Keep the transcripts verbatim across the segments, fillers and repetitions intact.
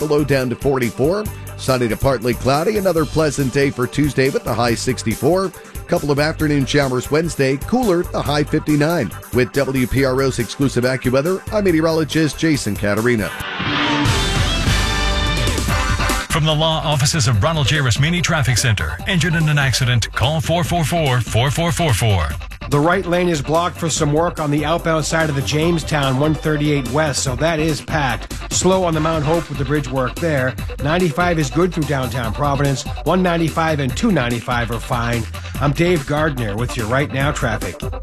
the low down to forty-four. Sunny to partly cloudy. Another pleasant day for Tuesday with the high sixty-four. Couple of afternoon showers Wednesday. Cooler, the high fifty-nine. With W P R O's exclusive AccuWeather, I'm meteorologist Jason Caterina. From the law offices of Ronald J. Rasmini Traffic Center. Injured in an accident? Call four four four, four four four four. The right lane is blocked for some work on the outbound side of the Jamestown one thirty-eight West, so that is packed. Slow on the Mount Hope with the bridge work there. ninety-five is good through downtown Providence. one ninety-five and two ninety-five are fine. I'm Dave Gardner with your Right Now traffic. Can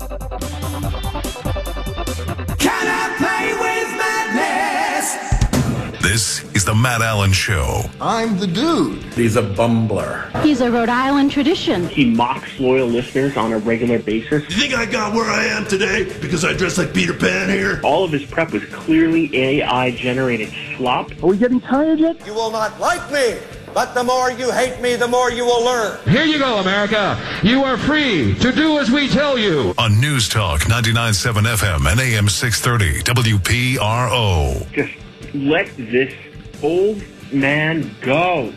I play with madness? This is the Matt Allen Show. I'm the dude. He's a bumbler. He's a Rhode Island tradition. He mocks loyal listeners on a regular basis. You think I got where I am today because I dress like Peter Pan here? All of his prep was clearly A I-generated slop. Are we getting tired yet? You will not like me, but the more you hate me, the more you will learn. Here you go, America. You are free to do as we tell you. On News Talk ninety-nine point seven F M and A M six thirty W P R O. Just let this old man go.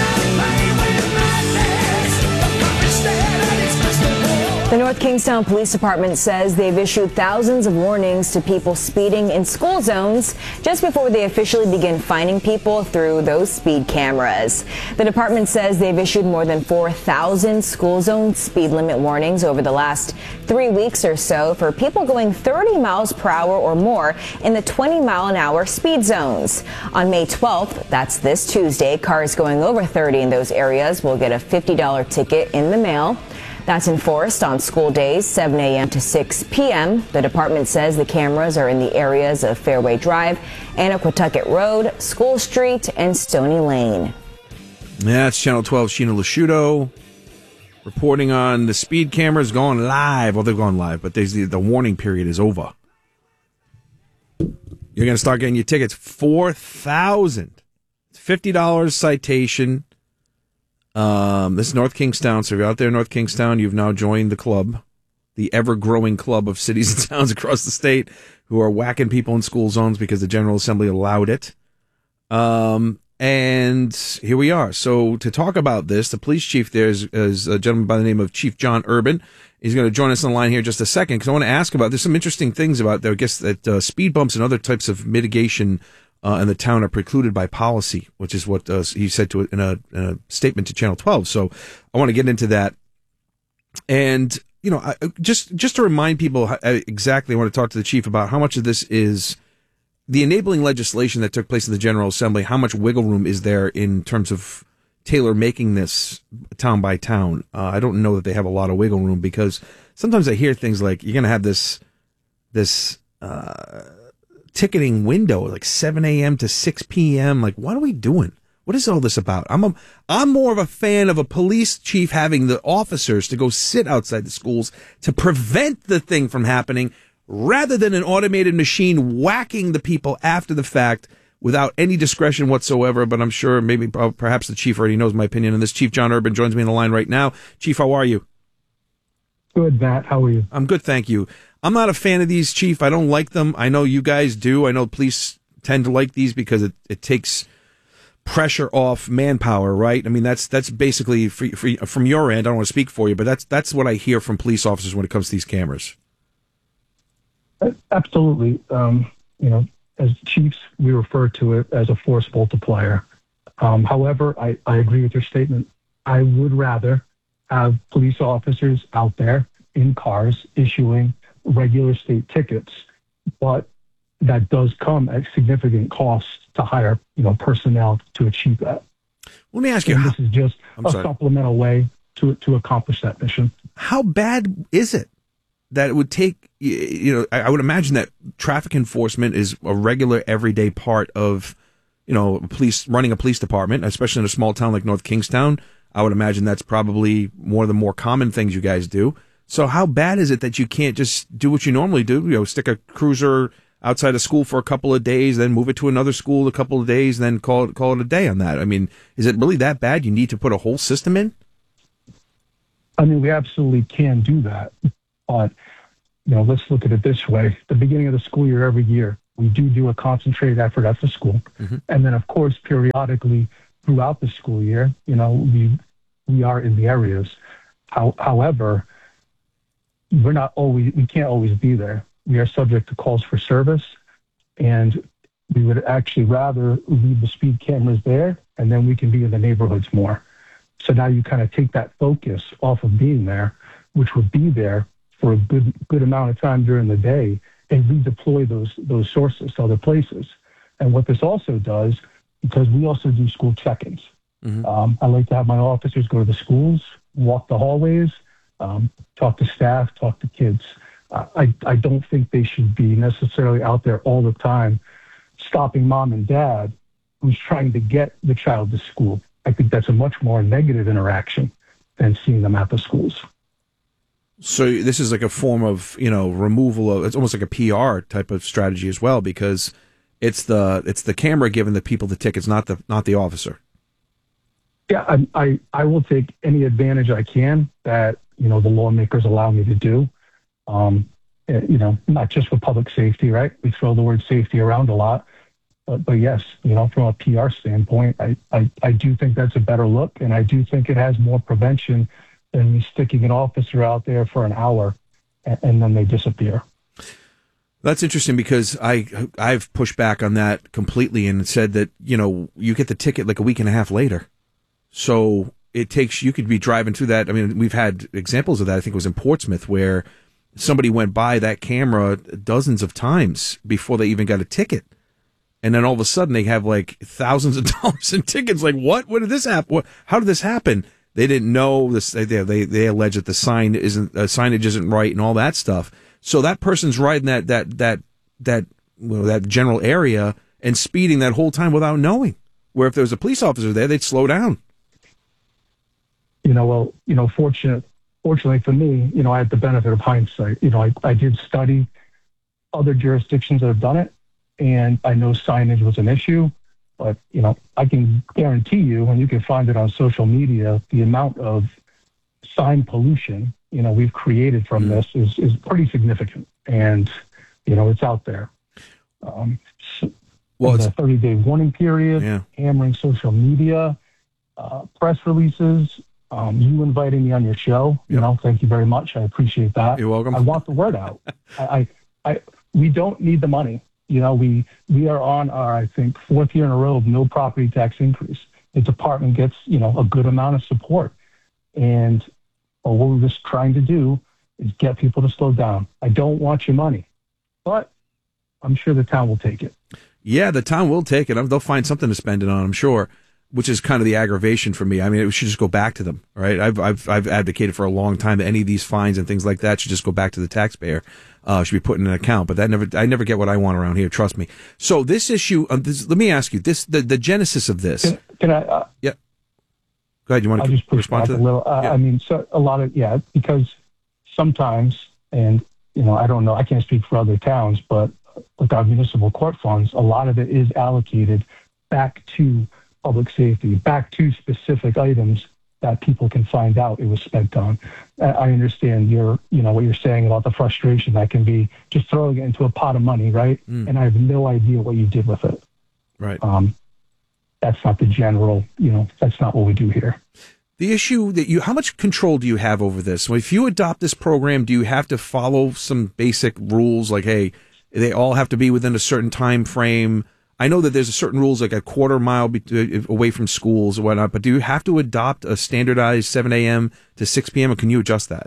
The North Kingstown Police Department says they've issued thousands of warnings to people speeding in school zones just before they officially begin fining people through those speed cameras. The department says they've issued more than four thousand school zone speed limit warnings over the last three weeks or so for people going thirty miles per hour or more in the twenty mile an hour speed zones. On May twelfth, that's this Tuesday, cars going over thirty in those areas will get a fifty dollar ticket in the mail. That's enforced on school days, seven a.m. to six p.m. The department says the cameras are in the areas of Fairway Drive, Anaquatucket Road, School Street, and Stony Lane. Yeah, it's Channel twelve, Sheena Lasciuto reporting on the speed cameras going live. Well, they've gone live, but the, the warning period is over. You're going to start getting your tickets. four thousand fifty dollars citation. Um, this is North Kingstown, so if you're out there in North Kingstown, you've now joined the club, the ever-growing club of cities and towns across the state who are whacking people in school zones because the General Assembly allowed it. Um, and here we are. So to talk about this, the police chief there is, is a gentleman by the name of Chief John Urban. He's going to join us on the line here in just a second because I want to ask about, there's some interesting things about, I guess, that uh, speed bumps and other types of mitigation Uh, in the town are precluded by policy, which is what uh, he said to it in a, in a statement to Channel twelve. So I want to get into that. And, you know, I, just, just to remind people how, exactly, I want to talk to the chief about how much of this is the enabling legislation that took place in the General Assembly. How much wiggle room is there in terms of tailor making this town by town? Uh, I don't know that they have a lot of wiggle room because sometimes I hear things like you're going to have this, this, uh, ticketing window, like seven a.m. to six p.m. Like, what are we doing? What is all this about? I'm a, I'm more of a fan of a police chief having the officers to go sit outside the schools to prevent the thing from happening rather than an automated machine whacking the people after the fact without any discretion whatsoever. But I'm sure maybe perhaps the chief already knows my opinion on this. Chief John Urban joins me on the line right now. Chief, how are you? Good, Matt. How are you? I'm good, thank you. I'm not a fan of these, Chief. I don't like them. I know you guys do. I know police tend to like these because it, it takes pressure off manpower, right? I mean, that's that's basically free, free, from your end. I don't want to speak for you, but that's that's what I hear from police officers when it comes to these cameras. Absolutely. Um, you know, as chiefs, we refer to it as a force multiplier. Um, however, I, I agree with your statement. I would rather have police officers out there in cars issuing regular state tickets, but that does come at significant cost to hire, you know, personnel to achieve that. Let me ask you, and how, this is just I'm a sorry. supplemental way to to accomplish that mission. How bad is it that it would take, you know, I would imagine that traffic enforcement is a regular everyday part of, you know, police running a police department, especially in a small town like North Kingstown. I would imagine that's probably one of the more common things you guys do. So how bad is it that you can't just do what you normally do? You know, stick a cruiser outside of school for a couple of days, then move it to another school a couple of days, then call it, call it a day on that. I mean, is it really that bad? You need to put a whole system in? I mean, we absolutely can do that. But, you know, let's look at it this way. The beginning of the school year every year, We do do a concentrated effort at the school. Mm-hmm. And then, of course, periodically throughout the school year, you know, we we are in the areas. How, however, we're not always, we can't always be there. We are subject to calls for service, and we would actually rather leave the speed cameras there, and then we can be in the neighborhoods more. So now you kind of take that focus off of being there, which would be there for a good good amount of time during the day, and redeploy those those sources to other places. And what this also does, because we also do school check-ins. Mm-hmm. Um, I like to have my officers go to the schools, walk the hallways, um, talk to staff, talk to kids. Uh, I, I don't think they should be necessarily out there all the time stopping mom and dad who's trying to get the child to school. I think that's a much more negative interaction than seeing them at the schools. So this is like a form of, you know, removal of, it's almost like a P R type of strategy as well, because it's the it's the camera giving the people the tickets, not the not the officer. Yeah, I I, I will take any advantage I can that, you know, the lawmakers allow me to do. Um, you know, not just for public safety, right? We throw the word safety around a lot. But, but yes, you know, from a P R standpoint, I, I, I do think that's a better look, and I do think it has more prevention than me sticking an officer out there for an hour and, and then they disappear. That's interesting, because I, I've pushed back on that completely and said that, you know, you get the ticket like a week and a half later. So it takes, you could be driving through that. I mean, we've had examples of that. I think it was in Portsmouth, where somebody went by that camera dozens of times before they even got a ticket. And then all of a sudden they have like thousands of dollars in tickets. Like, what? What did this happen? What, how did this happen? They didn't know this. They, they, they allege that the sign isn't, uh, signage isn't right and all that stuff. So that person's riding that, that, that, that, well, that general area and speeding that whole time without knowing. Where if there was a police officer there, they'd slow down. You know, well, you know, fortunate, fortunately for me, you know, I had the benefit of hindsight. You know, I, I did study other jurisdictions that have done it, and I know signage was an issue, but, you know, I can guarantee you, and you can find it on social media, the amount of sign pollution, you know, we've created from mm-hmm. this is, is pretty significant. And, you know, it's out there. Um, so well, it's a thirty-day warning period, yeah. hammering social media, uh, press releases, um, you inviting me on your show. You yep. know, thank you very much. I appreciate that. You're welcome. I want the word out. I, I, I, we don't need the money. You know, we, we are on our, I think, fourth year in a row of no property tax increase. The department gets, you know, a good amount of support. And well, what we're just trying to do is get people to slow down. I don't want your money, but I'm sure the town will take it. Yeah, the town will take it. They'll find something to spend it on, I'm sure, which is kind of the aggravation for me. I mean, it should just go back to them, right? I've I've I've advocated for a long time that any of these fines and things like that should just go back to the taxpayer. Uh, should be put in an account, but that never, I never get what I want around here. Trust me. So this issue, um, this, let me ask you this: the, the genesis of this. Can, can I? Uh, yeah. Go ahead. You want I'll to just push respond back to that? A little. Uh, yeah. I mean, so a lot of yeah, because sometimes, and you know, I don't know, I can't speak for other towns, but with our municipal court funds, a lot of it is allocated back to public safety, back to specific items that people can find out it was spent on. I understand your, you know, what you're saying about the frustration that can be just throwing it into a pot of money, right? Mm. And I have no idea what you did with it. Right. Um, that's not the general, you know, that's not what we do here. The issue that you, how much control do you have over this? So if you adopt this program, do you have to follow some basic rules like, hey, they all have to be within a certain time frame? I know that there's a certain rules like a quarter mile be- away from schools or whatnot, but do you have to adopt a standardized seven a.m. to six p.m. or can you adjust that?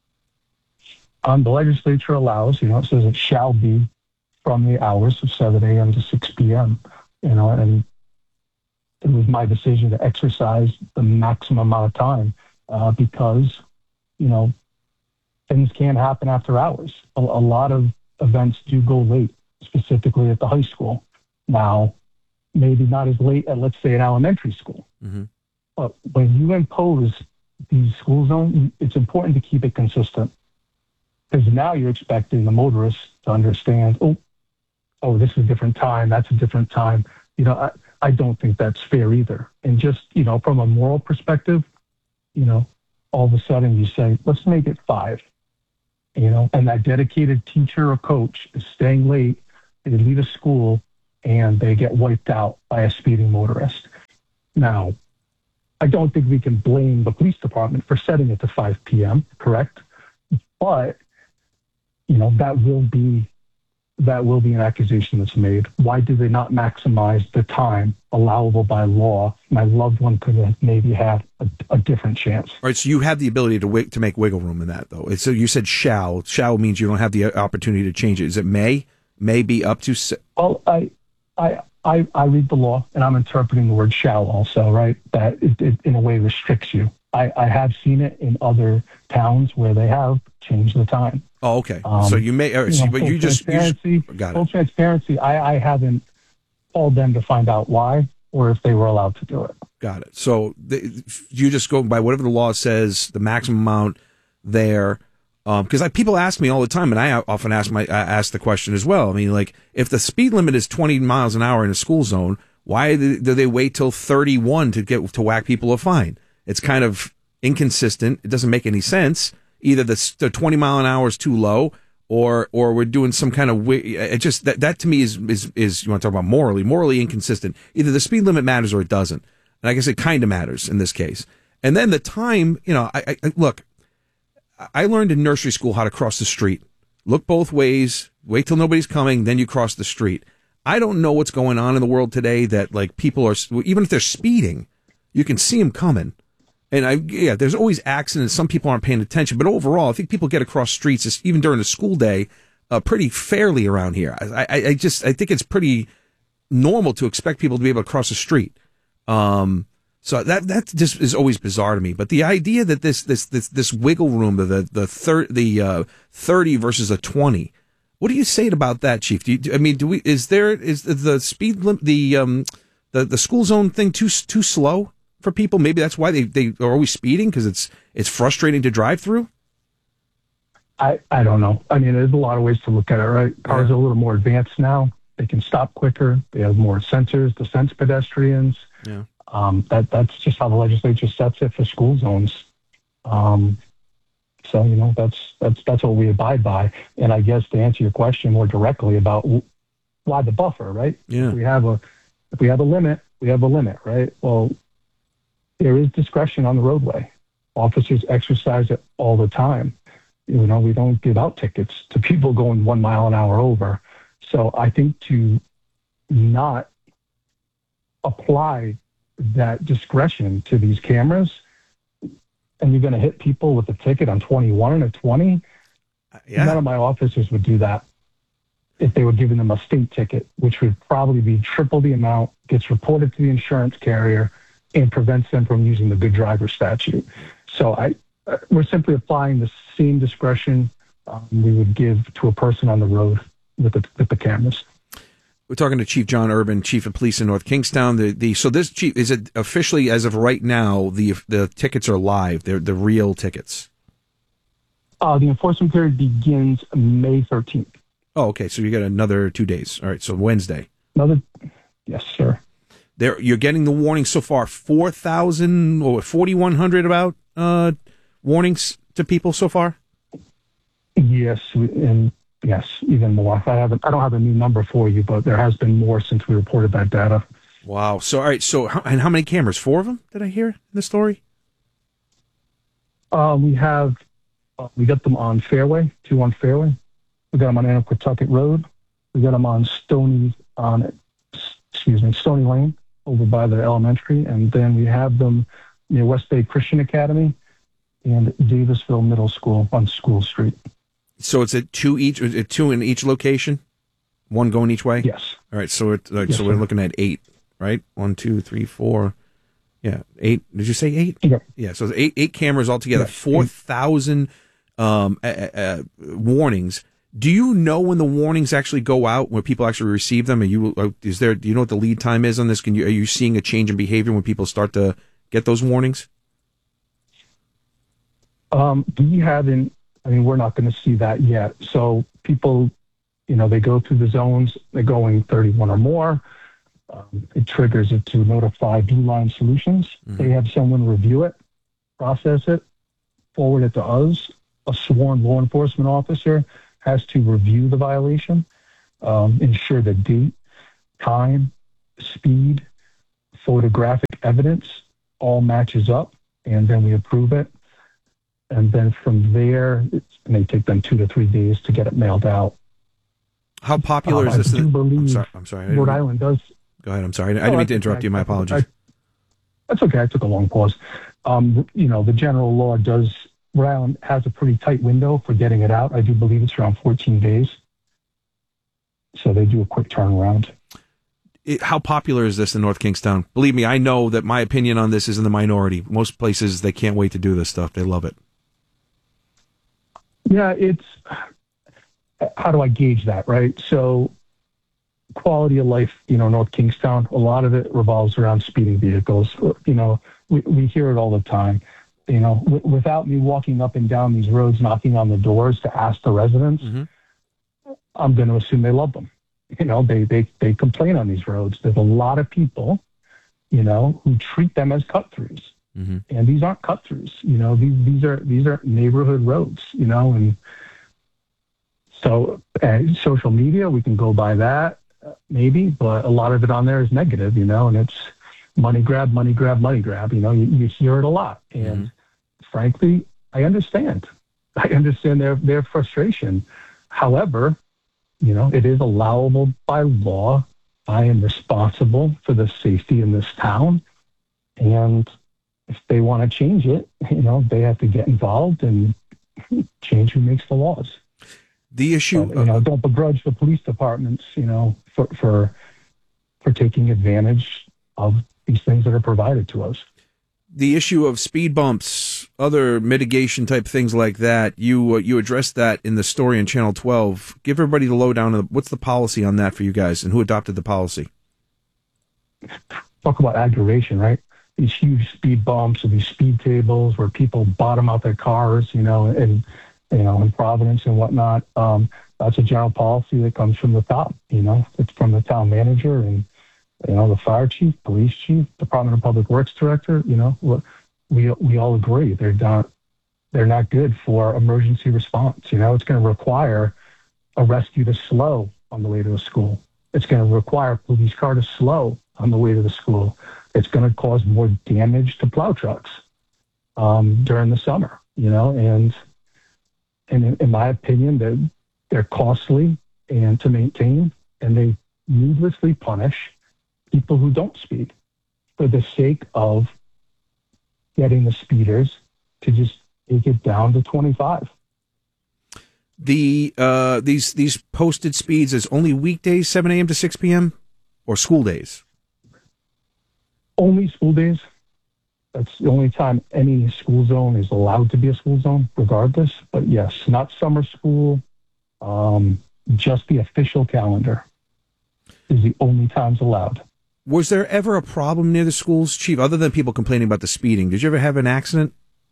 Um, the legislature allows, you know, it says it shall be from the hours of seven a.m. to six p.m., you know, and it was my decision to exercise the maximum amount of time uh, because, you know, things can happen after hours. A, a lot of events do go late, specifically at the high school. Now, maybe not as late at, let's say, an elementary school. Mm-hmm. But when you impose these school zones, it's important to keep it consistent. Because now you're expecting the motorists to understand, oh, oh, this is a different time, that's a different time. You know, I, I don't think that's fair either. And just, you know, from a moral perspective, you know, all of a sudden you say, let's make it five. You know, and that dedicated teacher or coach is staying late they leave a school and they get wiped out by a speeding motorist. Now, I don't think we can blame the police department for setting it to five p.m., correct? But, you know, that will be that will be an accusation that's made. Why do they not maximize the time allowable by law? My loved one could have maybe had a, a different chance. All right, so you have the ability to wig- to make wiggle room in that, though. So you said shall. Shall means you don't have the opportunity to change it. Is it may? May be up to... Se- well, I, I, I, I read the law, and I'm interpreting the word shall also, right? That it, it in a way restricts you. I, I have seen it in other towns where they have changed the time. Oh, okay. Um, so you may, you so, know, but full you just, you just got full it. transparency. I, I haven't called them to find out why or if they were allowed to do it. Got it. So the, you just go by whatever the law says, the maximum amount there. Because um, people ask me all the time, and I often ask my I ask the question as well. I mean, like, if the speed limit is twenty miles an hour in a school zone, why do they wait till thirty-one to get to whack people a fine? It's kind of inconsistent. It doesn't make any sense. Either the, the twenty mile an hour is too low, or or we're doing some kind of it just that that to me is is is you want to talk about morally morally inconsistent. Either the speed limit matters or it doesn't, and I guess it kind of matters in this case. And then the time, you know, I, I look. I learned in nursery school how to cross the street. Look both ways. Wait till nobody's coming, then you cross the street. I don't know what's going on in the world today that like people are even if they're speeding, you can see them coming. And I, yeah, there's always accidents. Some people aren't paying attention, but overall, I think people get across streets, even during the school day, uh, pretty fairly around here. I, I, I just, I think it's pretty normal to expect people to be able to cross the street. Um, so that, that just is always bizarre to me. But the idea that this, this, this, this wiggle room of the, the thir- the, uh, thirty versus a twenty, what do you say about that, Chief? Do you, I mean, do we, is there, is the speed limit, the, um, the, the school zone thing too, too slow for people? Maybe that's why they, they are always speeding, because it's it's frustrating to drive through? I, I don't know. I mean, there's a lot of ways to look at it, right? Cars are a little more advanced now. They can stop quicker. They have more sensors to sense pedestrians. Yeah. Um, that that's just how the legislature sets it for school zones. Um, so, you know, that's that's that's what we abide by. And I guess to answer your question more directly about why the buffer, right? Yeah. If we have a if we have a limit, we have a limit, right? Well, there is discretion on the roadway. Officers exercise it all the time. You know, we don't give out tickets to people going one mile an hour over. So I think to not apply that discretion to these cameras, and you're going to hit people with a ticket on twenty-one and a twenty, yeah. None of my officers would do that if they were giving them a state ticket, which would probably be triple the amount, gets reported to the insurance carrier, and prevents them from using the good driver statute. So I, uh, we're simply applying the same discretion um, we would give to a person on the road with the, with the cameras. We're talking to Chief John Urban, Chief of Police in North Kingstown. The, the so this chief, is it officially, as of right now, the the tickets are live? They're the real tickets. Uh, the enforcement period begins May thirteenth. Oh, okay. So you got another two days. All right. So Wednesday. Another, yes, sir. There, you're getting the warnings so far. Four thousand or forty one hundred about uh, warnings to people so far. Yes, and yes, even more. I haven't. I don't have a new number for you, but there has been more since we reported that data. Wow. So, all right. So, how, and how many cameras? Four of them? Did I hear in the story? Uh, we have. Uh, we got them on Fairway. Two on Fairway. We got them on Annaquatucket Road. We got them on Stony on. Excuse me, Stony Lane over by the elementary, and then we have them near West Bay Christian Academy and Davisville Middle School on School Street. So it's at two each, two in each location, one going each way. Yes. All right. So it, like, yes, so we're sir. looking at eight, right? One, two, three, four. Yeah, eight. Did you say eight? Yeah. Yeah. So eight, eight cameras altogether. Yes. Four thousand um, uh, uh, warnings. Do you know when the warnings actually go out, when people actually receive them? Are you, is there, do you know what the lead time is on this? Can you, are you seeing a change in behavior when people start to get those warnings? Um, we haven't, I mean, we're not going to see that yet. So people, you know, they go through the zones, they're going thirty-one or more. Um, it triggers it to notify Blue Line Solutions. Mm-hmm. They have someone review it, process it, forward it to us. A sworn law enforcement officer has to review the violation. um, ensure the date, time, speed, photographic evidence all matches up, and then we approve it. And then from there, it may take them two to three days to get it mailed out. How popular um, is this? I do in, believe I'm sorry. I'm sorry. Rhode Island does. Go ahead. I'm sorry. I didn't Oh, mean to interrupt okay. you. My apologies. I, that's okay. I took a long pause. Um, you know, the general law does, Rhode Island has a pretty tight window for getting it out. I do believe it's around fourteen days. So they do a quick turnaround. It, how popular is this in North Kingstown? Believe me, I know that my opinion on this is in the minority. Most places, they can't wait to do this stuff. They love it. Yeah, it's, how do I gauge that, right? So quality of life, you know, North Kingstown, a lot of it revolves around speeding vehicles. You know, we, we hear it all the time. You know, w- without me walking up and down these roads, knocking on the doors to ask the residents, mm-hmm. I'm going to assume they love them. You know, they, they, they complain on these roads. There's a lot of people, you know, who treat them as cut-throughs. Mm-hmm. And these aren't cut-throughs. You know, these, these are these are neighborhood roads, you know, and so uh, social media, we can go by that, uh, maybe, but a lot of it on there is negative, you know, and it's money grab, money grab, money grab. You know, you, you hear it a lot. And mm-hmm. frankly, I understand. I understand their, their frustration. However, you know, it is allowable by law. I am responsible for the safety in this town. And if they want to change it, you know, they have to get involved and change who makes the laws. The issue, so, you know, don't begrudge the police departments, you know, for, for, for taking advantage of these things that are provided to us. The issue of speed bumps, other mitigation type things like that, you uh, you addressed that in the story on Channel twelve. Give everybody the lowdown of what's the policy on that for you guys, and who adopted the policy? Talk about aggravation, right? These huge speed bumps and these speed tables where people bottom out their cars, you know, and you know, in Providence and whatnot. Um, that's a general policy that comes from the top. You know, it's from the town manager and. You know, the fire chief, police chief, Department of Public Works director, you know, we we all agree they're not they're not good for emergency response. You know, it's going to require a rescue to slow on the way to a school. It's going to require a police car to slow on the way to the school. It's going to cause more damage to plow trucks um, during the summer. You know, and and in, in my opinion, they're they're costly and to maintain, and they needlessly punish people who don't speed for the sake of getting the speeders to just take it down to twenty-five. The uh, these these posted speeds is only weekdays, seven a.m. to six p.m. or school days? Only school days. That's the only time any school zone is allowed to be a school zone, regardless. But yes, not summer school, um, just the official calendar is the only times allowed. Was there ever a problem near the schools, Chief, other than people complaining about the speeding? Did you ever have an accident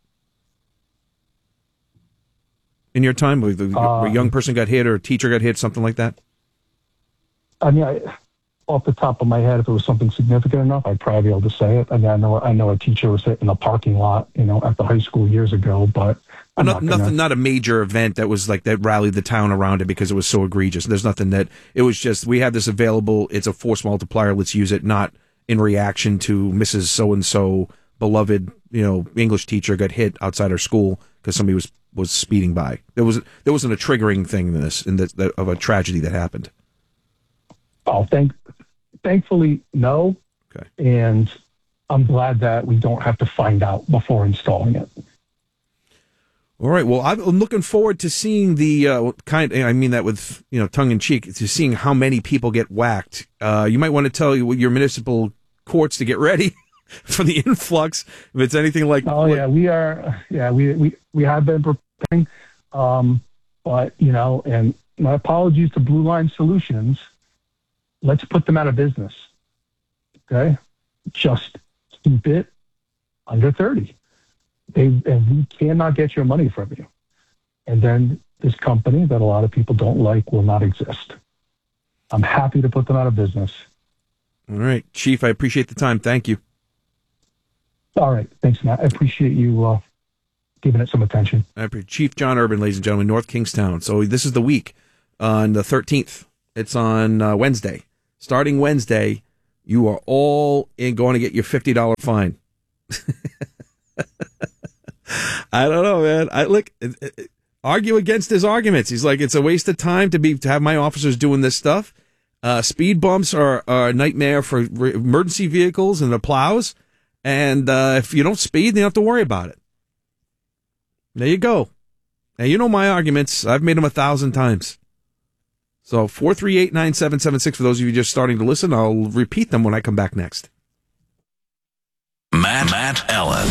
in your time where, the, uh, where a young person got hit or a teacher got hit, something like that? I mean, I, off the top of my head, if it was something significant enough, I'd probably be able to say it. I mean, I know I know a teacher was hit in a parking lot, you know, at the high school years ago, but I'm not, not gonna... nothing, not a major event that was like that rallied the town around it because it was so egregious. There's nothing that it was just we have this available. It's a force multiplier. Let's use it. Not in reaction to Missus So and So beloved, you know, English teacher got hit outside her school because somebody was was speeding by. There was there wasn't a triggering thing in this in this that, of a tragedy that happened. Oh, thank thankfully no. Okay, and I'm glad that we don't have to find out before installing it. All right. Well, I'm looking forward to seeing the uh, kind. I mean that with you know tongue in cheek, to seeing how many people get whacked. Uh, you might want to tell your municipal courts to get ready for the influx. If it's anything like, oh yeah, we are. Yeah, we we we have been preparing. Um, but you know, and my apologies to Blue Line Solutions. Let's put them out of business. Okay, just keep it under thirty. They, and we cannot get your money from you. And then this company that a lot of people don't like will not exist. I'm happy to put them out of business. All right, Chief, I appreciate the time. Thank you. All right. Thanks, Matt. I appreciate you uh, giving it some attention. I appreciate Chief John Urban, ladies and gentlemen, North Kingstown. So this is the week on the thirteenth. It's on uh, Wednesday. Starting Wednesday, you are all in going to get your fifty dollars fine. I don't know, man. I look, it, it, argue against his arguments. He's like, it's a waste of time to be to have my officers doing this stuff. Uh, speed bumps are, are a nightmare for re- emergency vehicles and the plows. And uh, if you don't speed, then you don't have to worry about it. There you go. Now, you know my arguments. I've made them a thousand times. So four three eight, nine seven seven six for those of you just starting to listen. I'll repeat them when I come back next. Matt, Matt Allen.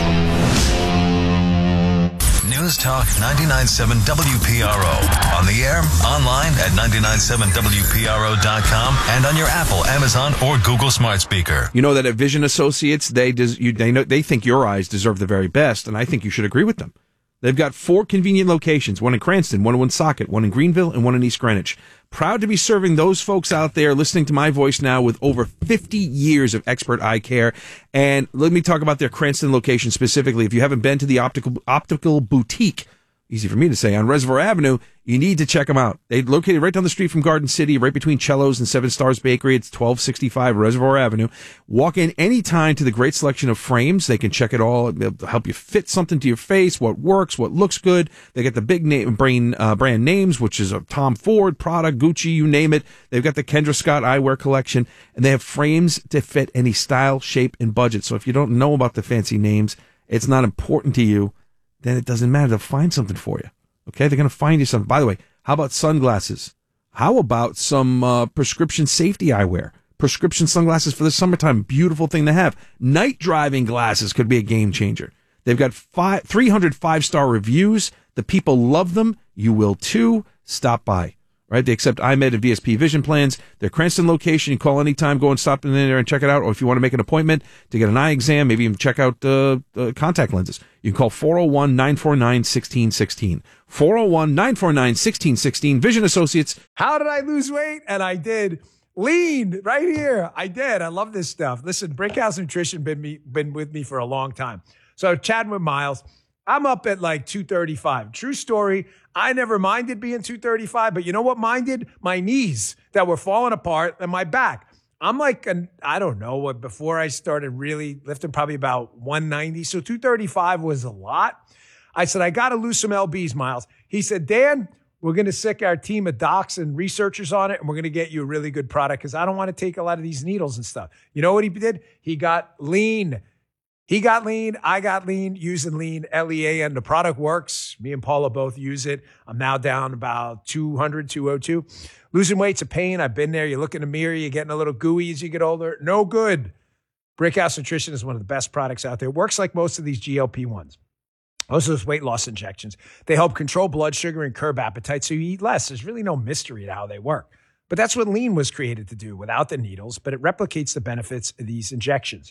News Talk ninety-nine point seven W P R O. On the air, online at nine nine seven W P R O dot com, and on your Apple, Amazon, or Google smart speaker. You know that at Vision Associates, they des- you, they know they think your eyes deserve the very best, and I think you should agree with them. They've got four convenient locations, one in Cranston, one in Woonsocket, one in Greenville, and one in East Greenwich. Proud to be serving those folks out there listening to my voice now with over fifty years of expert eye care. And let me talk about their Cranston location specifically. If you haven't been to the optical optical boutique, easy for me to say, on Reservoir Avenue, you need to check them out. They're located right down the street from Garden City, right between Cello's and Seven Stars Bakery. It's twelve sixty-five Reservoir Avenue. Walk in anytime to the great selection of frames. They can check it all, they'll help you fit something to your face, what works, what looks good. They get the big name brain, uh, brand names, which is a Tom Ford, Prada, Gucci, you name it. They've got the Kendra Scott eyewear collection, and they have frames to fit any style, shape, and budget. So if you don't know about the fancy names, it's not important to you, then it doesn't matter. They'll find something for you. Okay, they're going to find you something. By the way, how about sunglasses? How about some uh, prescription safety eyewear? Prescription sunglasses for the summertime. Beautiful thing to have. Night driving glasses could be a game changer. They've got five, three hundred five-star reviews. The people love them. You will too. Stop by. Right? They accept iMed and V S P vision plans. Their Cranston location, you call anytime, go and stop in there and check it out. Or if you want to make an appointment to get an eye exam, maybe even check out uh, uh, contact lenses, you can call four oh one, nine four nine, one six one six. four oh one, nine four nine, one six one six. Vision Associates. How did I lose weight? And I did. Lean right here. I did. I love this stuff. Listen, Brickhouse Nutrition been me been with me for a long time. So chatting with Miles, I'm up at like two thirty-five. True story. I never minded being two thirty-five, but you know what minded? My knees that were falling apart and my back. I'm like, an, I don't know what, before I started really lifting, probably about one ninety. So two thirty-five was a lot. I said, I got to lose some L Bs, Miles. He said, Dan, we're going to sick our team of docs and researchers on it, and we're going to get you a really good product because I don't want to take a lot of these needles and stuff. You know what he did? He got lean. He got lean. I got lean using lean, L E A N. The product works. Me and Paula both use it. I'm now down about two hundred, two oh two. Losing weight's a pain. I've been there. You look in the mirror, you're getting a little gooey as you get older. No good. Brickhouse Nutrition is one of the best products out there. It works like most of these G L P ones. Most of those weight loss injections. They help control blood sugar and curb appetite so you eat less. There's really no mystery to how they work. But that's what lean was created to do without the needles, but it replicates the benefits of these injections.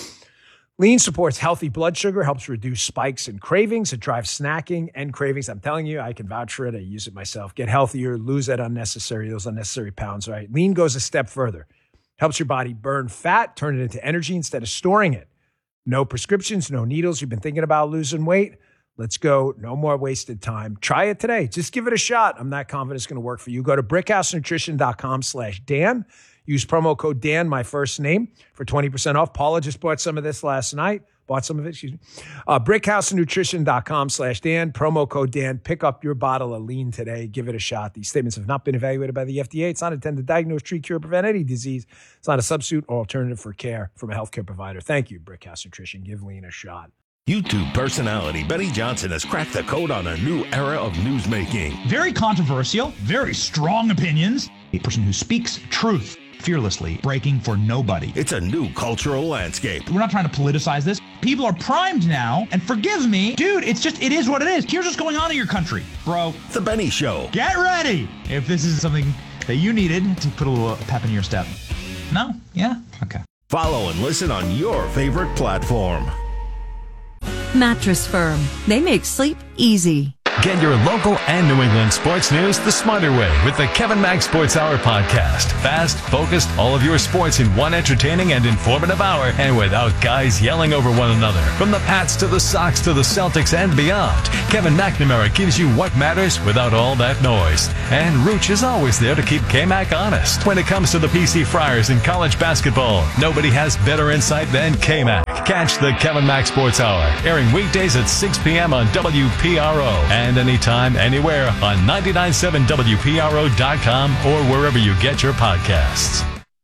Lean supports healthy blood sugar, helps reduce spikes and cravings. It drives snacking and cravings. I'm telling you, I can vouch for it. I use it myself. Get healthier, lose that unnecessary, those unnecessary pounds, right? Lean goes a step further. Helps your body burn fat, turn it into energy instead of storing it. No prescriptions, no needles. You've been thinking about losing weight? Let's go. No more wasted time. Try it today. Just give it a shot. I'm not confident it's going to work for you. Go to brickhousenutrition.com slash Dan. Use promo code Dan, my first name, for twenty percent off. Paula just bought some of this last night. Bought some of it, excuse me. Uh, brickhousenutrition.com slash Dan. Promo code Dan. Pick up your bottle of lean today. Give it a shot. These statements have not been evaluated by the F D A. It's not intended to diagnose, treat, cure, prevent any disease. It's not a substitute or alternative for care from a healthcare provider. Thank you, Brickhouse Nutrition. Give lean a shot. YouTube personality Benny Johnson has cracked the code on a new era of newsmaking. Very controversial, very strong opinions. A person who speaks truth fearlessly, breaking for nobody. It's a new cultural landscape. We're not trying to politicize this. People are primed now, and forgive me, dude, it's just, it is what it is. Here's what's going on in your country, bro. The Benny Show. Get ready if this is something that you needed to put a little pep in your step. No? Yeah? Okay. Follow and listen on your favorite platform. Mattress Firm. They make sleep easy. Get your local and New England sports news the smarter way with the Kevin Mack Sports Hour podcast. Fast, focused, all of your sports in one entertaining and informative hour, and without guys yelling over one another. From the Pats to the Sox to the Celtics and beyond, Kevin McNamara gives you what matters without all that noise. And Rooch is always there to keep K-Mac honest. When it comes to the P C Friars in college basketball, nobody has better insight than K-Mac. Catch the Kevin Mack Sports Hour, airing weekdays at six p.m. on W P R O and anytime, anywhere on ninety-nine point seven W P R O dot com or wherever you get your podcasts.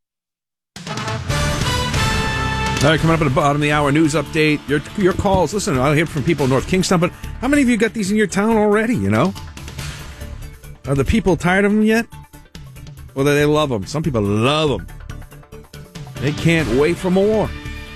All right, coming up at the bottom of the hour, news update. Your your calls. Listen, I'll hear from people in North Kingstown, but how many of you got these in your town already, you know? Are the people tired of them yet? Or do they love them? Some people love them. They can't wait for more.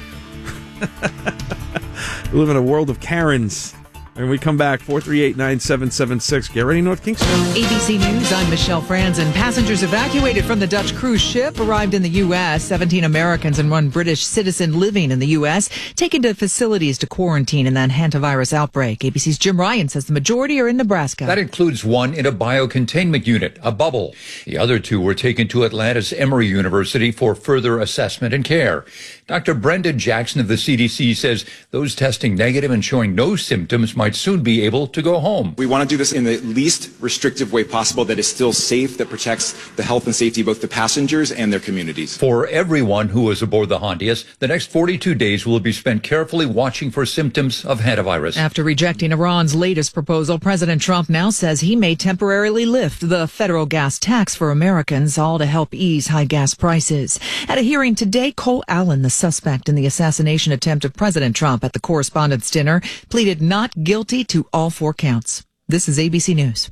We live in a world of Karens. And we come back, four three eight, nine seven seven six. Get ready, North Kingston. A B C News, I'm Michelle Franzen. Passengers evacuated from the Dutch cruise ship arrived in the U S. seventeen Americans and one British citizen living in the U S taken to facilities to quarantine in that hantavirus outbreak. A B C's Jim Ryan says the majority are in Nebraska. That includes one in a biocontainment unit, a bubble. The other two were taken to Atlanta's Emory University for further assessment and care. Doctor Brendan Jackson of the C D C says those testing negative and showing no symptoms might soon be able to go home. We want to do this in the least restrictive way possible that is still safe, that protects the health and safety of both the passengers and their communities. For everyone who is aboard the Hondias, the next forty-two days will be spent carefully watching for symptoms of hantavirus. After rejecting Iran's latest proposal, President Trump now says he may temporarily lift the federal gas tax for Americans, all to help ease high gas prices. At a hearing today, Cole Allen, the suspect in the assassination attempt of President Trump at the Correspondents' Dinner, pleaded not guilty to all four counts. This is A B C News.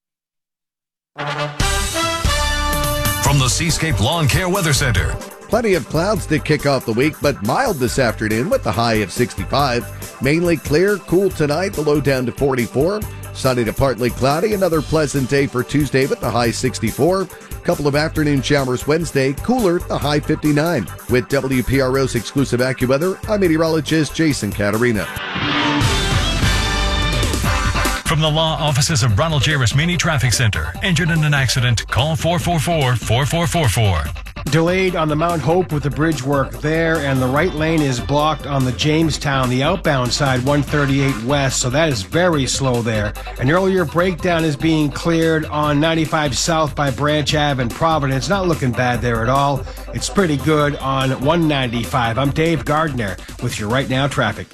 From the Seascape Lawn Care Weather Center. Plenty of clouds to kick off the week, but mild this afternoon with the high of sixty-five. Mainly clear, cool tonight, the low down to forty-four. Sunny to partly cloudy, another pleasant day for Tuesday with the high sixty-four. Couple of afternoon showers Wednesday, cooler, the high fifty-nine. With W P R O's exclusive AccuWeather, I'm meteorologist Jason Caterina. From the law offices of Ronald J. Rasmini Traffic Center. Injured in an accident? Call four four four, four four four four. Delayed on the Mount Hope with the bridge work there, and the right lane is blocked on the Jamestown, the outbound side, one thirty-eight west, so that is very slow there. An earlier breakdown is being cleared on ninety-five south by Branch Ave and Providence. Not looking bad there at all. It's pretty good on one ninety-five. I'm Dave Gardner with your Right Now traffic.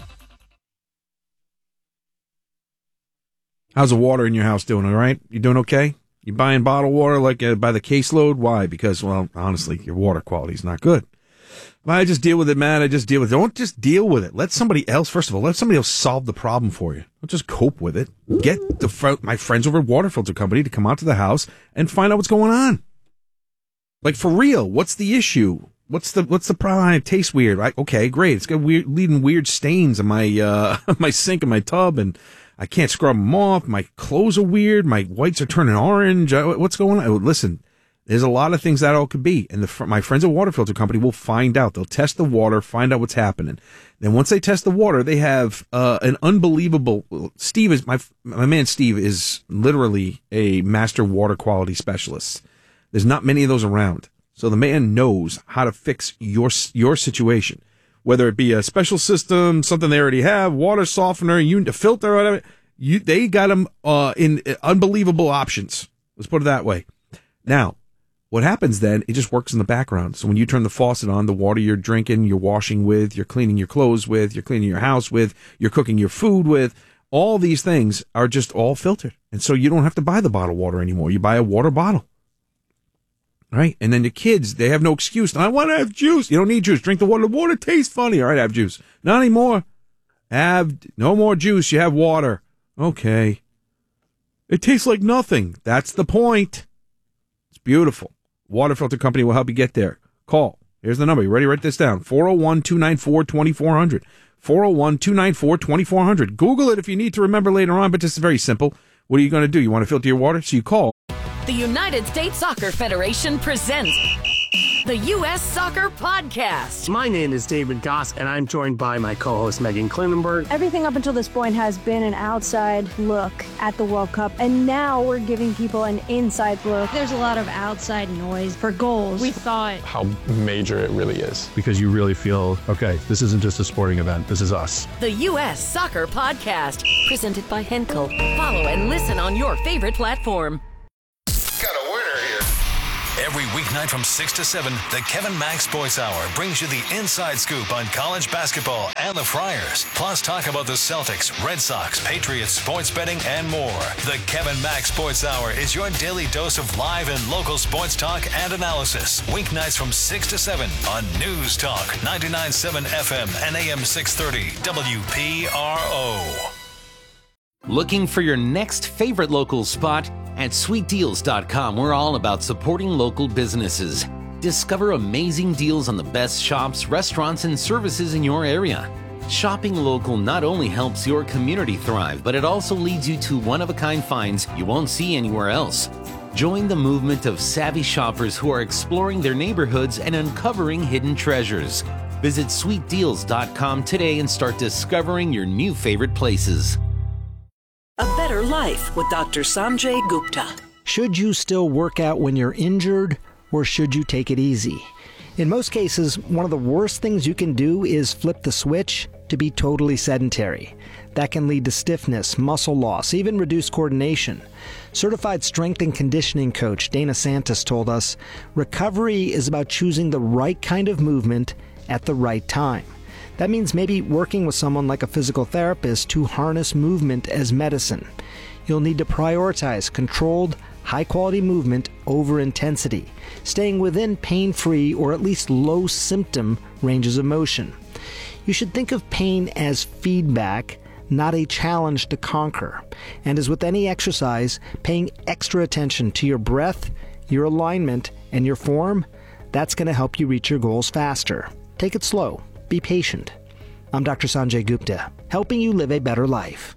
How's the water in your house doing, all right? You doing okay? You buying bottled water like uh, by the caseload? Why? Because, well, honestly, your water quality is not good. I just deal with it, man. I just deal with it. Don't just deal with it. Let somebody else, first of all, let somebody else solve the problem for you. Don't just cope with it. Get the fr- my friends over at Water Filter Company to come out to the house and find out what's going on. Like, for real, what's the issue? What's the what's the problem? It tastes weird. Right? Okay, great. It's got weird, leading weird stains in my uh, my sink and my tub, and I can't scrub them off. My clothes are weird. My whites are turning orange. What's going on? Listen, there's a lot of things that all could be. And the, my friends at Water Filter Company will find out. They'll test the water, find out what's happening. Then once they test the water, they have uh, an unbelievable... Steve is... My, my man Steve is literally a master water quality specialist. There's not many of those around. So the man knows how to fix your your situation. Whether it be a special system, something they already have, water softener, you, a filter, whatever, you, they got them uh, in uh, unbelievable options. Let's put it that way. Now, what happens then, it just works in the background. So when you turn the faucet on, the water you're drinking, you're washing with, you're cleaning your clothes with, you're cleaning your house with, you're cooking your food with, all these things are just all filtered. And so you don't have to buy the bottled water anymore. You buy a water bottle. Right? And then the kids, they have no excuse. I want to have juice. You don't need juice. Drink the water. The water tastes funny. All right, have juice. Not anymore. Have no more juice. You have water. Okay. It tastes like nothing. That's the point. It's beautiful. Water Filter Company will help you get there. Call. Here's the number. You ready to write this down? four oh one, two nine four, two four zero zero. four oh one, two nine four, two four zero zero. Google it if you need to remember later on, but this is very simple. What are you going to do? You want to filter your water? So you call. The United States Soccer Federation presents The U S Soccer Podcast. My name is David Goss, and I'm joined by my co-host Megan Klinenberg. Everything up until this point has been an outside look at the World Cup, and now we're giving people an inside look. There's a lot of outside noise for goals. We thought how major it really is. Because you really feel, okay, this isn't just a sporting event, this is us. The U S Soccer Podcast, presented by Henkel. Follow and listen on your favorite platform. Got a winner here. Every weeknight from six to seven, the Kevin Max Sports Hour brings you the inside scoop on college basketball and the Friars. Plus talk about the Celtics, Red Sox, Patriots, sports betting, and more. The Kevin Max Sports Hour is your daily dose of live and local sports talk and analysis. Weeknights from six to seven on News Talk, ninety-nine point seven F M and A M six thirty W P R O. Looking for your next favorite local spot? At sweet deals dot com, we're all about supporting local businesses. Discover amazing deals on the best shops, restaurants, and services in your area. Shopping local not only helps your community thrive, but it also leads you to one-of-a-kind finds you won't see anywhere else. Join the movement of savvy shoppers who are exploring their neighborhoods and uncovering hidden treasures. Visit sweet deals dot com today and start discovering your new favorite places. A Better Life with Doctor Sanjay Gupta. Should you still work out when you're injured, or should you take it easy? In most cases, one of the worst things you can do is flip the switch to be totally sedentary. That can lead to stiffness, muscle loss, even reduced coordination. Certified strength and conditioning coach Dana Santos told us, recovery is about choosing the right kind of movement at the right time. That means maybe working with someone like a physical therapist to harness movement as medicine. You'll need to prioritize controlled, high-quality movement over intensity, staying within pain-free or at least low-symptom ranges of motion. You should think of pain as feedback, not a challenge to conquer. And as with any exercise, paying extra attention to your breath, your alignment, and your form, that's going to help you reach your goals faster. Take it slow. Be patient. I'm Doctor Sanjay Gupta, helping you live a better life.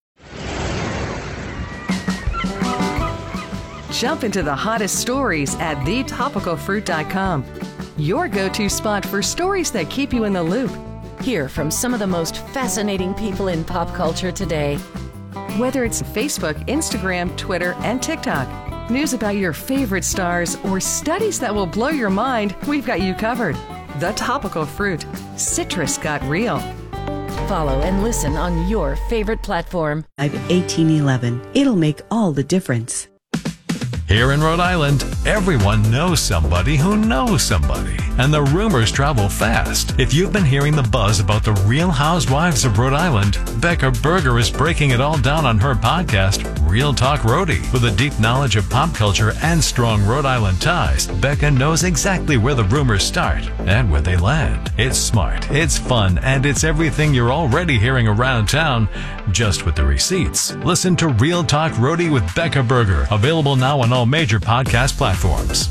Jump into the hottest stories at the topical fruit dot com. Your go-to spot for stories that keep you in the loop. Hear from some of the most fascinating people in pop culture today. Whether it's Facebook, Instagram, Twitter, and TikTok, news about your favorite stars, or studies that will blow your mind, we've got you covered. The Topical Fruit. Citrus got real. Follow and listen on your favorite platform. I'm eighteen eleven. It'll make all the difference. Here in Rhode Island, everyone knows somebody who knows somebody, and the rumors travel fast. If you've been hearing the buzz about the Real Housewives of Rhode Island, Becca Berger is breaking it all down on her podcast, Real Talk Rhodey. With a deep knowledge of pop culture and strong Rhode Island ties, Becca knows exactly where the rumors start and where they land. It's smart, it's fun, and it's everything you're already hearing around town, just with the receipts. Listen to Real Talk Rhodey with Becca Berger, available now on all major podcast platforms.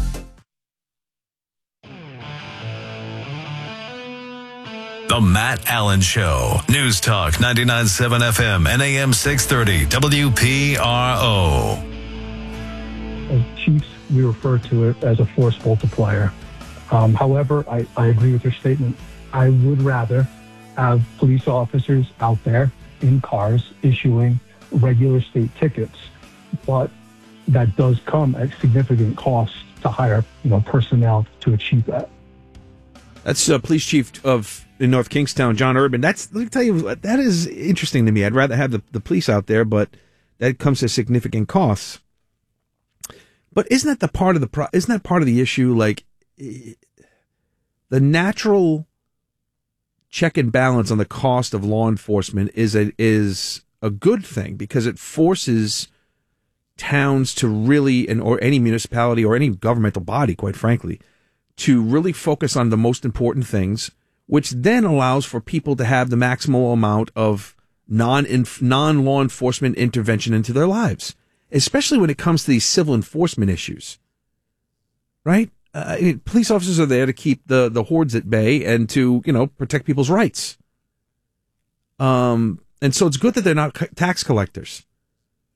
The Matt Allen Show. News Talk ninety-nine point seven F M and A M six thirty W P R O. As Chiefs, we refer to it as a force multiplier. Um, however, I, I agree with your statement. I would rather have police officers out there in cars issuing regular state tickets, but that does come at significant cost to hire, you know, personnel to achieve that. That's uh, Police Chief of in North Kingstown, John Urban. That's, let me tell you, that is interesting to me. I'd rather have the, the police out there, but that comes at significant costs. But isn't that the part of the pro- isn't that part of the issue? Like the natural check and balance on the cost of law enforcement is a is a good thing because it forces towns to really, and or any municipality or any governmental body, quite frankly, to really focus on the most important things, which then allows for people to have the maximal amount of non non law enforcement intervention into their lives, especially when it comes to these civil enforcement issues. Right? Uh, I mean, police officers are there to keep the the hordes at bay and to, you know, protect people's rights. Um, and so it's good that they're not tax collectors.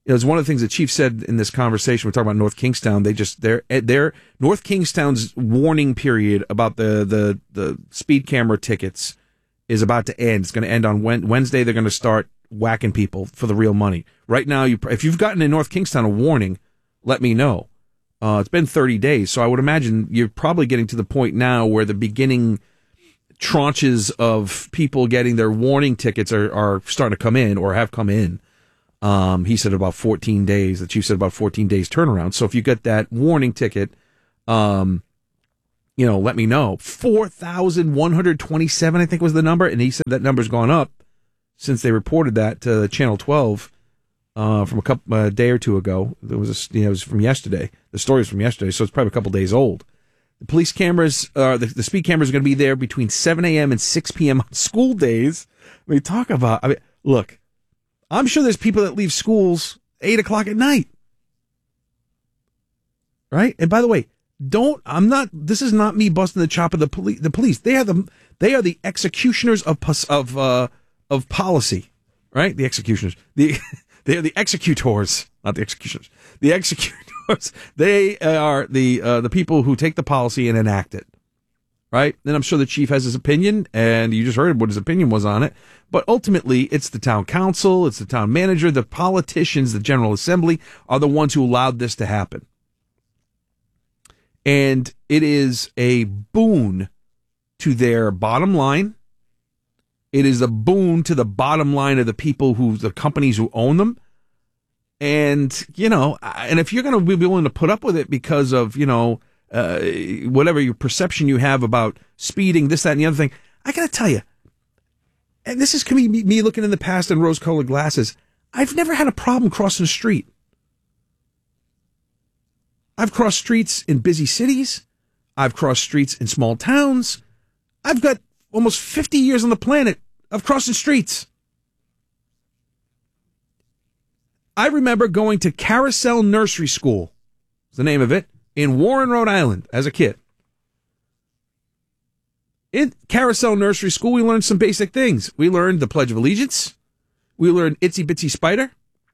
It was one of the things the chief said in this conversation. We're talking about North Kingstown. They just their their North Kingstown's warning period about the the the speed camera tickets is about to end. It's going to end on Wednesday. They're going to start whacking people for the real money. Right now, you if you've gotten in North Kingstown a warning, let me know. Uh, it's been thirty days, so I would imagine you're probably getting to the point now where the beginning tranches of people getting their warning tickets are, are starting to come in or have come in. Um, he said about fourteen days. The chief said about fourteen days turnaround. So if you get that warning ticket, um, you know, let me know. four thousand one hundred twenty-seven, I think was the number. And he said that number's gone up since they reported that to Channel twelve, uh, from a couple, a day or two ago. It was, a, you know, it was from yesterday. The story was from yesterday. So it's probably a couple days old. The police cameras, uh, the, the speed cameras are going to be there between seven a.m. and six p.m. on school days. I mean, talk about, I mean, look, I'm sure there's people that leave schools eight o'clock at night. Right? And by the way, don't, I'm not, this is not me busting the chop of the police. The police, they are the, they are the executioners of, of, uh, of policy, right? The executioners. The, they are the executors, not the executioners. The executors. They are the, uh, the people who take the policy and enact it. Right? And I'm sure the chief has his opinion, and you just heard what his opinion was on it. But ultimately, it's the town council, it's the town manager, the politicians, the General Assembly are the ones who allowed this to happen. And it is a boon to their bottom line. It is a boon to the bottom line of the people who, the companies who own them. And, you know, and if you're going to be willing to put up with it because of, you know, Uh, whatever your perception you have about speeding, this, that, and the other thing, I gotta tell you, and this is me, me looking in the past in rose-colored glasses, I've never had a problem crossing the street. I've crossed streets in busy cities. I've crossed streets in small towns. I've got almost fifty years on the planet of crossing streets. I remember going to Carousel Nursery School, is the name of it, in Warren, Rhode Island, as a kid. In Carousel Nursery School, we learned some basic things. We learned the Pledge of Allegiance. We learned Itsy Bitsy Spider.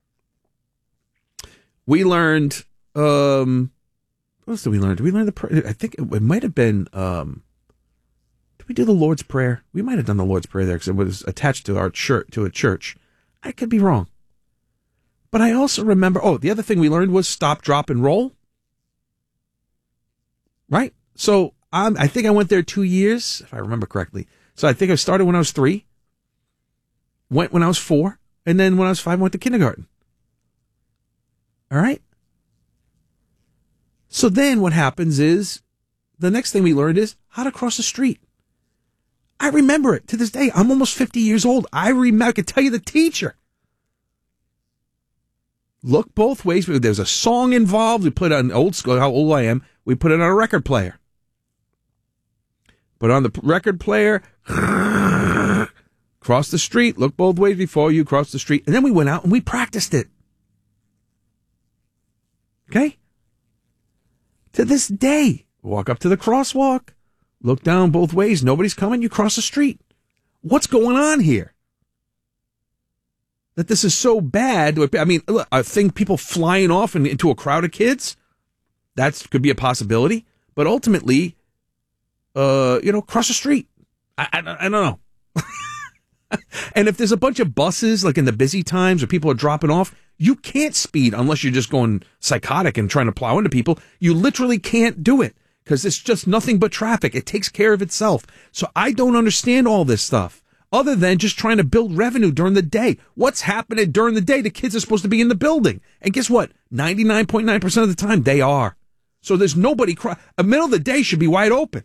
We learned, um, what else did we learn? Did we learn the, I think it, it might have been, um, did we do the Lord's Prayer? We might have done the Lord's Prayer there because it was attached to our church, to a church. I could be wrong. But I also remember, oh, the other thing we learned was stop, drop, and roll. Right? So um, I think I went there two years, if I remember correctly. So I think I started when I was three, went when I was four, and then when I was five, I went to kindergarten. All right? So then what happens is, the next thing we learned is how to cross the street. I remember it to this day. I'm almost fifty years old. I remember, I could tell you the teacher. Look both ways. There's a song involved. We put it on old school, how old I am. We put it on a record player. Put on the record player, cross the street, look both ways before you cross the street. And then we went out and we practiced it. Okay? To this day, walk up to the crosswalk, look down both ways, nobody's coming, you cross the street. What's going on here? That this is so bad. I mean, I think people flying off into a crowd of kids, that could be a possibility. But ultimately, uh, you know, cross the street. I, I, I don't know. And if there's a bunch of buses, like in the busy times, or people are dropping off, you can't speed unless you're just going psychotic and trying to plow into people. You literally can't do it because it's just nothing but traffic. It takes care of itself. So I don't understand all this stuff other than just trying to build revenue during the day. What's happening during the day? The kids are supposed to be in the building. And guess what? ninety-nine point nine percent of the time, they are. So there's nobody, cro- the middle of the day should be wide open.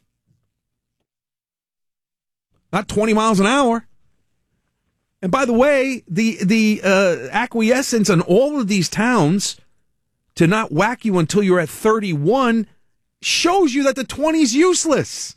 Not twenty miles an hour. And by the way, the the uh, acquiescence on all of these towns to not whack you until you're at thirty-one shows you that the twenty is useless.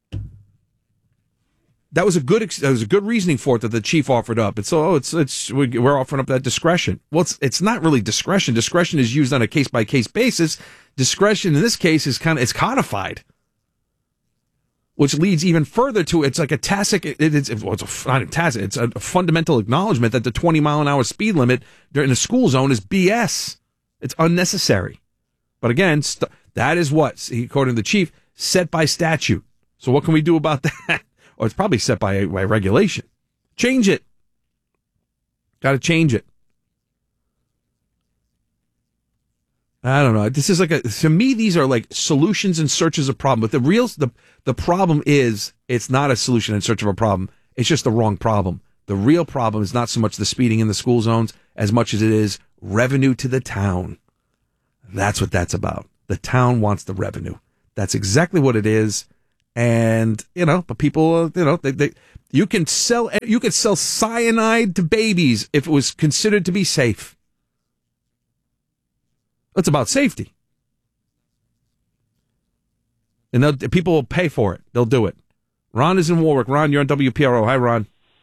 That was a good that was a good reasoning for it that the chief offered up. It's oh, it's it's we're offering up that discretion. Well, it's it's not really discretion. Discretion is used on a case by case basis. Discretion in this case is kind of it's codified. which leads even further to it's like a tacit, it, it's, well, it's a, not a tacit, it's a fundamental acknowledgement that the twenty mile an hour speed limit during the school zone is B S. It's unnecessary. But again, st- that is what, according to the chief, set by statute. So what can we do about that? Or it's probably set by, by regulation. Change it. Got to change it. I don't know. This is like a, to me, these are like solutions in search of a problem. But the real, the, the problem is it's not a solution in search of a problem. It's just the wrong problem. The real problem is not so much the speeding in the school zones as much as it is revenue to the town. That's what that's about. The town wants the revenue. That's exactly what it is. And, you know, but people, you know, they, they, you can sell, you could sell cyanide to babies if it was considered to be safe. It's about safety. And people will pay for it. They'll do it. Ron is in Warwick. Ron, you're on W P R O. Hi, Ron.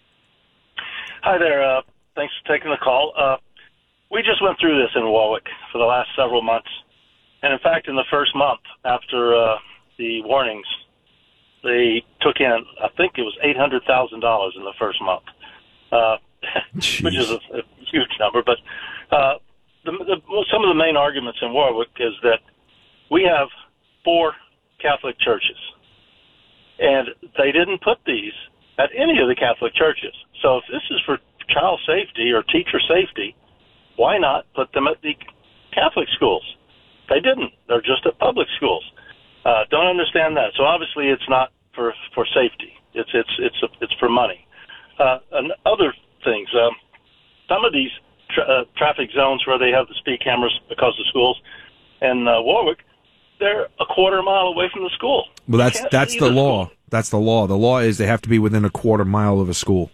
Hi there. Uh, thanks for taking the call. Uh, we just went through this in Warwick for the last several months. And, in fact, in the first month after uh, the warnings, they took in, I think it was eight hundred thousand dollars in the first month, uh, which is a, a huge number. But uh, the, the, well, some of the main arguments in Warwick is that we have four Catholic churches, and they didn't put these at any of the Catholic churches. So if this is for child safety or teacher safety, why not put them at the Catholic schools? They didn't. They're just at public schools. Uh, don't understand that. So obviously it's not for for safety. It's it's it's it's for money. Uh, and other things. Um, some of these tra- uh, traffic zones where they have the speed cameras because of schools, in uh, Warwick, they're a quarter mile away from the school. Well, that's that's the, the law. School. That's the law. The law is they have to be within a quarter mile of a school.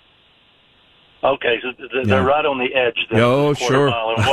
Okay, so they're yeah. right on the edge. Then, oh, sure.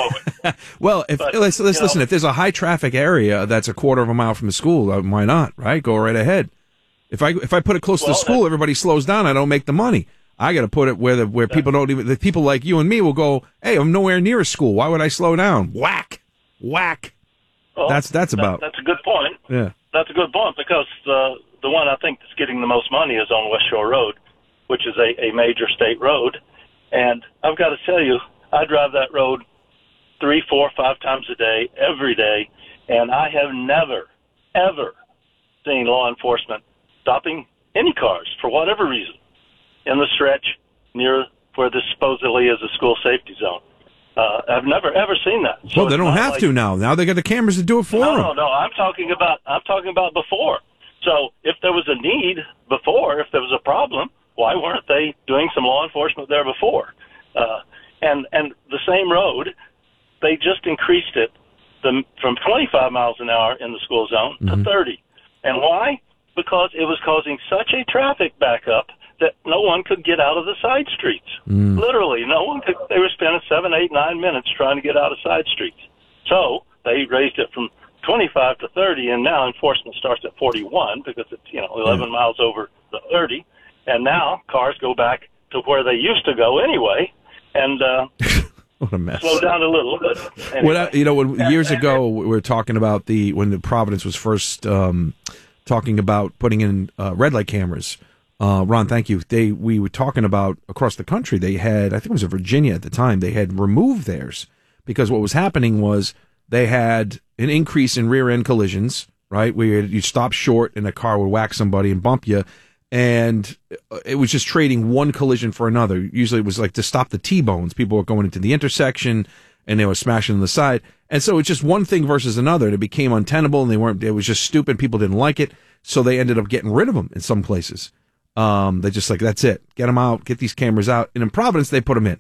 Well, if but, let's, let's listen. Know, if there's a high traffic area that's a quarter of a mile from the school, uh, why not? Right, go right ahead. If I if I put it close well, to the school, everybody slows down. I don't make the money. I got to put it where the where people don't even. The people like you and me will go. Hey, I'm nowhere near a school. Why would I slow down? Whack, whack. Well, that's that's that, about. That's a good point. Yeah, that's a good point because the the one I think that's getting the most money is on West Shore Road, which is a, a major state road. And I've got to tell you, I drive that road three, four, five times a day, every day, and I have never, ever seen law enforcement stopping any cars for whatever reason in the stretch near where this supposedly is a school safety zone. Uh, I've never, ever seen that. So well, they don't have like, to now. Now they got the cameras to do it for no, them. No, no, I'm talking about, I'm talking about before. So if there was a need before, if there was a problem, why weren't they doing some law enforcement there before? Uh, and and the same road, they just increased it the, from twenty-five miles an hour in the school zone mm-hmm. to thirty. And why? Because it was causing such a traffic backup that no one could get out of the side streets. Mm. Literally, no one could. They were spending seven, eight, nine minutes trying to get out of side streets. So they raised it from twenty-five to thirty, and now enforcement starts at forty-one because it's you know eleven yeah. miles over the thirty. And now cars go back to where they used to go anyway, and uh, what a mess. Slow down a little bit. Anyway. When I, you know, when, years ago we were talking about the when the Providence was first um, talking about putting in uh, red light cameras. Uh, Ron, thank you. They we were talking about across the country. They had, I think it was in Virginia at the time. They had removed theirs because what was happening was they had an increase in rear end collisions. Right, where you stop short and a car would whack somebody and bump you. And it was just trading one collision for another. Usually it was like to stop the T-bones. People were going into the intersection and they were smashing on the side. And so it's just one thing versus another. And it became untenable and they weren't, it was just stupid. People didn't like it. So they ended up getting rid of them in some places. Um, they just like, that's it. Get them out, get these cameras out. And in Providence, they put them in.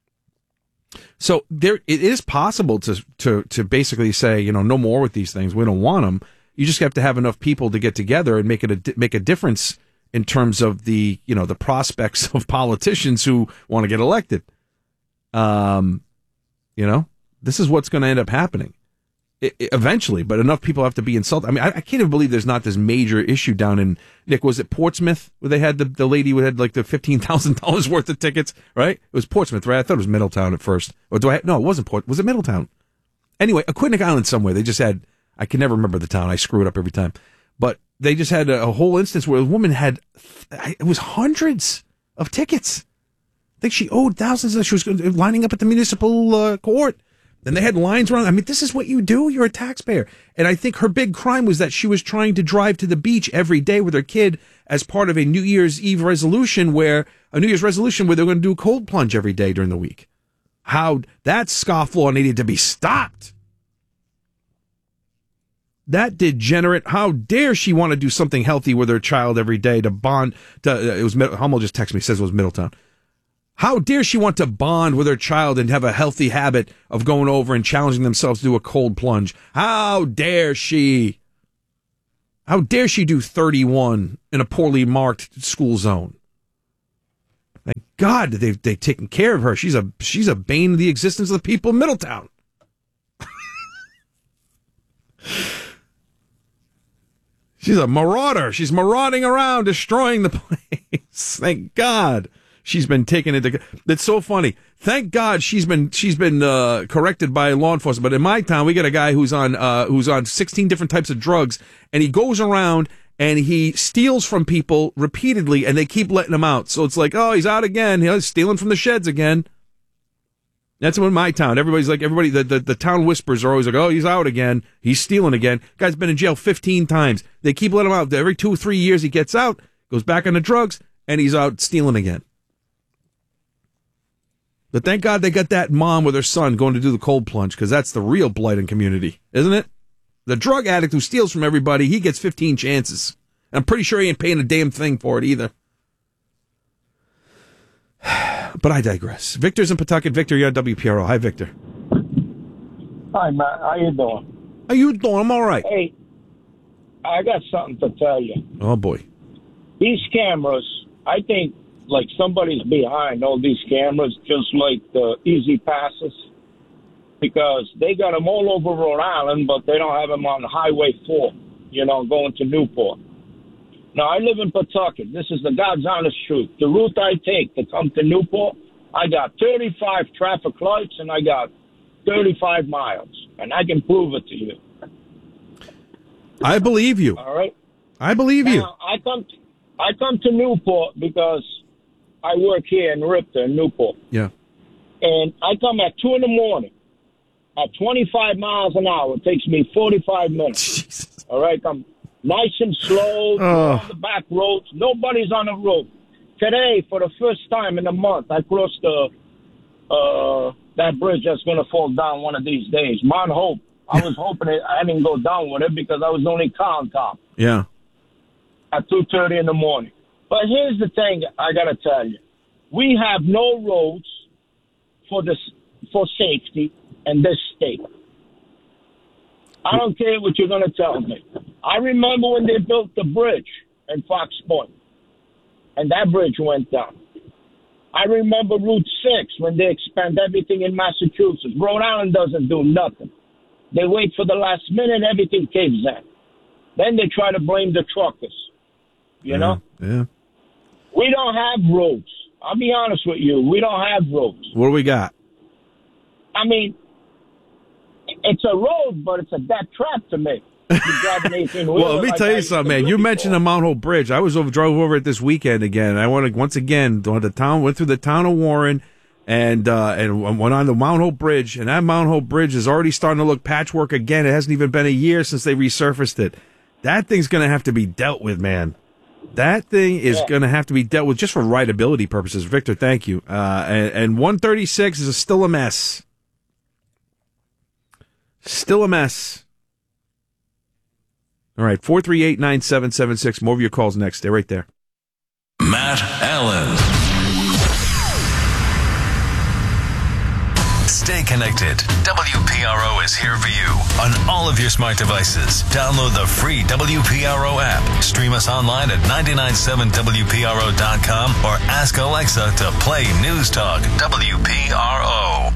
So there, it is possible to, to, to basically say, you know, no more with these things. We don't want them. You just have to have enough people to get together and make it a, make a difference in terms of the, you know, the prospects of politicians who want to get elected. Um, you know, this is what's going to end up happening it, it, eventually, but enough people have to be insulted. I mean, I, I can't even believe there's not this major issue down in, Nick, was it Portsmouth where they had the, the lady who had like the fifteen thousand dollars worth of tickets, right? It was Portsmouth, right? I thought it was Middletown at first. Or do I, no, it wasn't Port, was it Middletown? Anyway, Aquidneck Island somewhere, they just had, I can never remember the town. I screw it up every time. But they just had a, a whole instance where a woman had, it was hundreds of tickets. I think she owed thousands. She was lining up at the municipal uh, court. Then they had lines around. I mean, this is what you do. You're a taxpayer. And I think her big crime was that she was trying to drive to the beach every day with her kid as part of a New Year's Eve resolution where, a New Year's resolution where they're going to do a cold plunge every day during the week. How that scofflaw needed to be stopped. That degenerate, how dare she want to do something healthy with her child every day to bond, to, uh, it was, Hummel just texted me, says it was Middletown. How dare she want to bond with her child and have a healthy habit of going over and challenging themselves to do a cold plunge? How dare she? How dare she do thirty-one in a poorly marked school zone? Thank God they've, they've taken care of her. She's a, she's a bane of the existence of the people of Middletown. She's a marauder. She's marauding around, destroying the place. Thank God she's been taken into. That's so funny. Thank God she's been she's been uh, corrected by law enforcement. But in my town, we got a guy who's on uh, who's on sixteen different types of drugs, and he goes around and he steals from people repeatedly, and they keep letting him out. So it's like, oh, he's out again. He's stealing from the sheds again. That's in my town. Everybody's like, everybody, the, the, the town whispers are always like, oh, he's out again. He's stealing again. Guy's been in jail fifteen times. They keep letting him out. Every two or three years he gets out, goes back on the drugs, and he's out stealing again. But thank God they got that mom with her son going to do the cold plunge, because that's the real blight in community, isn't it? The drug addict who steals from everybody, he gets fifteen chances. And I'm pretty sure he ain't paying a damn thing for it either. But I digress. Victor's in Pawtucket. Victor, you're at W P R O. Hi, Victor. Hi, Matt. How you doing? How you doing? I'm all right. Hey, I got something to tell you. Oh, boy. These cameras, I think, like, somebody's behind all these cameras, just like the Easy Passes, because they got them all over Rhode Island, but they don't have them on Highway four, you know, going to Newport. Now, I live in Pawtucket. This is the God's honest truth. The route I take to come to Newport, I got thirty-five traffic lights, and I got thirty-five miles, and I can prove it to you. I believe you. All right? I believe now, you. I come, to, I come to Newport because I work here in Ripta, in Newport. Yeah. And I come at two in the morning at twenty-five miles an hour. It takes me forty-five minutes. Jesus. All right? I'm nice and slow, oh. on the back roads. Nobody's on the road. Today, for the first time in a month, I crossed the uh, that bridge that's going to fall down one of these days. Mount Hope. I was hoping it, I didn't go down with it because I was only car on top. Yeah. At two thirty in the morning. But here's the thing I got to tell you. We have no roads for this for safety in this state. I don't care what you're going to tell me. I remember when they built the bridge in Fox Point, and that bridge went down. I remember Route six when they expand everything in Massachusetts. Rhode Island doesn't do nothing. They wait for the last minute, everything caves in. Then they try to blame the truckers, you yeah, know? Yeah. We don't have roads. I'll be honest with you. We don't have roads. What do we got? I mean, it's a road, but it's a death trap to me. Well, let me like tell you I something, man. You mentioned the Mount Hope Bridge. I was over, drove over it this weekend again. I went once again to the town, went through the town of Warren, and uh, and went on the Mount Hope Bridge. And that Mount Hope Bridge is already starting to look patchwork again. It hasn't even been a year since they resurfaced it. That thing's going to have to be dealt with, man. That thing is yeah. going to have to be dealt with just for rideability purposes. Victor, thank you. Uh, and, and one thirty-six is still a mess. Still a mess. All right, four three eight, nine seven seven six. More of your calls next. Stay right there. Matt Allen. Stay connected. W P R O is here for you on all of your smart devices. Download the free W P R O app. Stream us online at nine nine seven W P R O dot com or ask Alexa to play News Talk W P R O.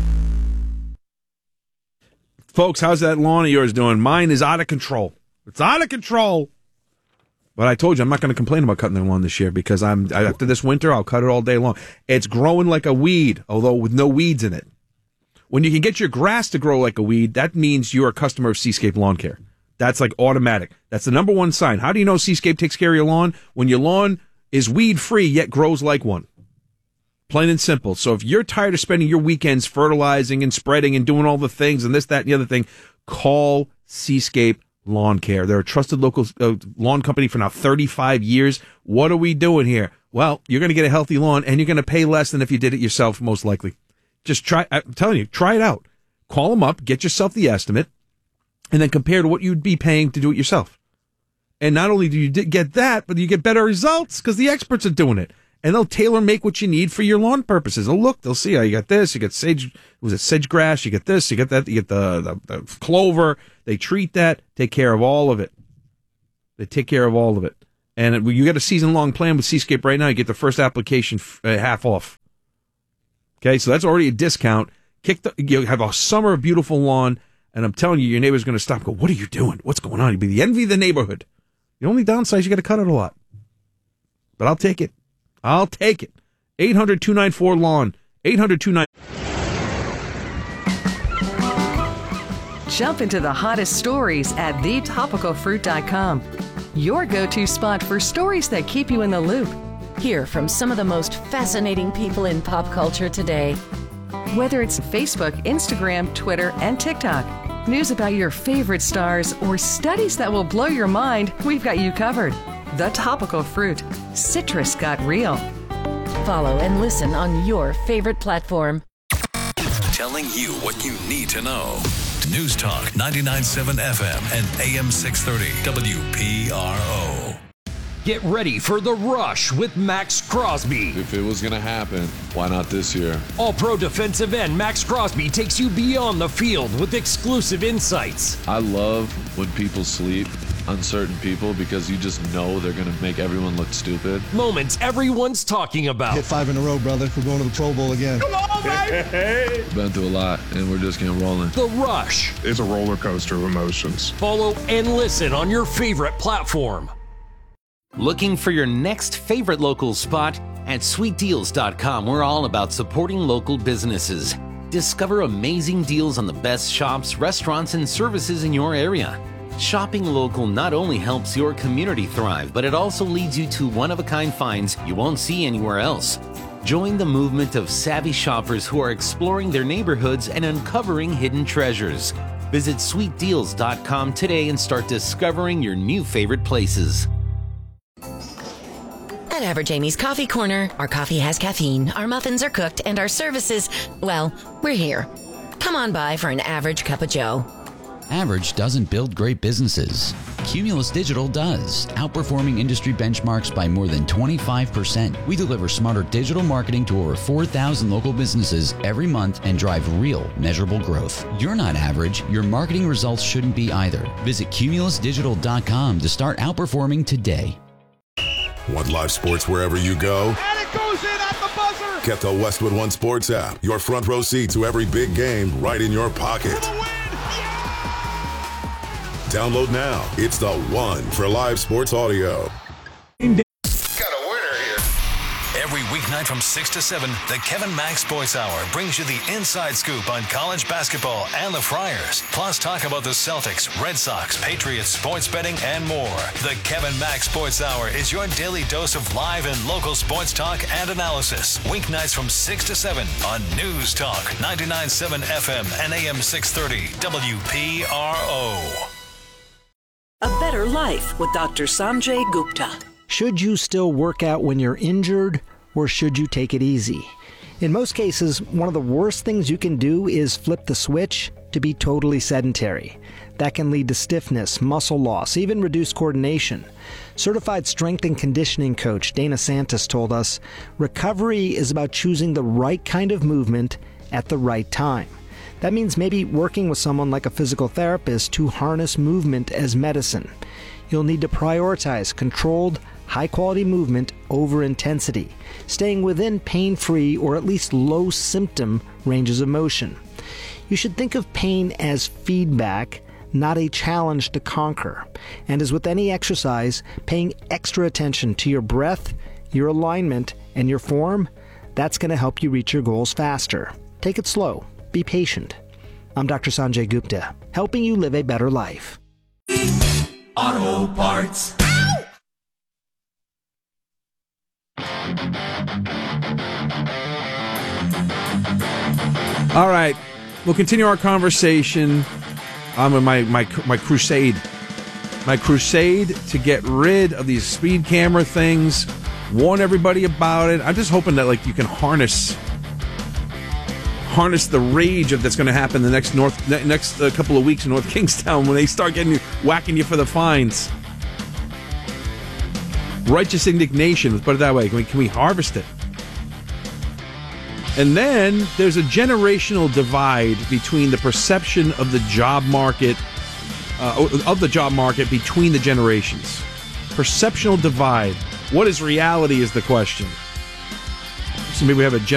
Folks, how's that lawn of yours doing? Mine is out of control. It's out of control. But I told you I'm not going to complain about cutting the lawn this year because I'm after this winter I'll cut it all day long. It's growing like a weed, although with no weeds in it. When you can get your grass to grow like a weed, that means you're a customer of Seascape Lawn Care That's like automatic. That's the number one sign. How do you know Seascape takes care of your lawn? When your lawn is weed-free yet grows like one. Plain and simple. So if you're tired of spending your weekends fertilizing and spreading and doing all the things and this, that, and the other thing, call Seascape Lawn Care. They're a trusted local uh, lawn company for now thirty-five years. What are we doing here? Well, you're going to get a healthy lawn, and you're going to pay less than if you did it yourself, most likely. Just try, I'm telling you, try it out. Call them up, get yourself the estimate, and then compare to what you'd be paying to do it yourself. And not only do you get that, but you get better results because the experts are doing it. And they'll tailor make what you need for your lawn purposes. They'll look, they'll see how you got this, you got sage, was it sage grass, you get this, you get that, you get the, the, the clover. They treat that, take care of all of it. They take care of all of it. And it, you get a season-long plan with Seascape right now, you get the first application uh, half off. Okay, so that's already a discount. Kick the, you have a summer of beautiful lawn, and I'm telling you, your neighbor's going to stop and go, what are you doing? What's going on? You'll be the envy of the neighborhood. The only downside is you got to cut it a lot. But I'll take it. I'll take it. eight hundred two nine four lawn. eight hundred two nine four Jump into the hottest stories at the topical fruit dot com. Your go-to spot for stories that keep you in the loop. Hear from some of the most fascinating people in pop culture today. Whether it's Facebook, Instagram, Twitter, and TikTok, news about your favorite stars, or studies that will blow your mind, we've got you covered. The Topical Fruit. Citrus got real. Follow and listen on your favorite platform. Telling you what you need to know. News Talk ninety-nine point seven F M and A M six thirty W P R O. Get ready for The Rush with Max Crosby. If it was going to happen, why not this year? All-Pro defensive end Max Crosby takes you beyond the field with exclusive insights. I love when people sleep on certain people because you just know they're going to make everyone look stupid. Moments everyone's talking about. Hit five in a row, brother. We're going to the Pro Bowl again. Come on, baby! Been through a lot, and we're just getting rolling. The Rush. It's a roller coaster of emotions. Follow and listen on your favorite platform. Looking for your next favorite local spot? At sweet deals dot com, we're all about supporting local businesses. Discover amazing deals on the best shops, restaurants, and services in your area. Shopping local not only helps your community thrive, but it also leads you to one-of-a-kind finds you won't see anywhere else. Join the movement of savvy shoppers who are exploring their neighborhoods and uncovering hidden treasures. Visit sweet deals dot com today and start discovering your new favorite places. At Average Amy's Coffee Corner, our coffee has caffeine, our muffins are cooked, and our services, well, we're here. Come on by for an average cup of joe. Average doesn't build great businesses. Cumulus Digital does, outperforming industry benchmarks by more than twenty-five percent. We deliver smarter digital marketing to over four thousand local businesses every month and drive real, measurable growth. You're not average. Your marketing results shouldn't be either. Visit cumulus digital dot com to start outperforming today. Want live sports wherever you go? And it goes in at the buzzer! Get the Westwood One Sports app. Your front row seat to every big game right in your pocket. Download now. It's the one for live sports audio. Every weeknight from six to seven, the Kevin Mack Sports Hour brings you the inside scoop on college basketball and the Friars. Plus, talk about the Celtics, Red Sox, Patriots, sports betting, and more. The Kevin Mack Sports Hour is your daily dose of live and local sports talk and analysis. Weeknights from six to seven on News Talk ninety-nine point seven F M and A M six thirty W P R O. A Better Life with Doctor Sanjay Gupta. Should you still work out when you're injured, or should you take it easy? In most cases, one of the worst things you can do is flip the switch to be totally sedentary. That can lead to stiffness, muscle loss, even reduced coordination. Certified strength and conditioning coach Dana Santos told us, recovery is about choosing the right kind of movement at the right time. That means maybe working with someone like a physical therapist to harness movement as medicine. You'll need to prioritize controlled, high-quality movement over intensity, staying within pain-free or at least low-symptom ranges of motion. You should think of pain as feedback, not a challenge to conquer. And as with any exercise, paying extra attention to your breath, your alignment, and your form, that's going to help you reach your goals faster. Take it slow. Be patient. I'm Doctor Sanjay Gupta, helping you live a better life. Auto Parts. All right, we'll continue our conversation on um, my, my my crusade. My crusade to get rid of these speed camera things, warn everybody about it. I'm just hoping that like you can harness harness the rage of that's going to happen the next north ne- next uh, couple of weeks in North Kingstown when they start getting you, whacking you for the fines. Righteous indignation, let's put it that way. Can we, can we harvest it? And then there's a generational divide between the perception of the job market, uh, of the job market between the generations. Perceptional divide. What is reality is the question. So maybe we have a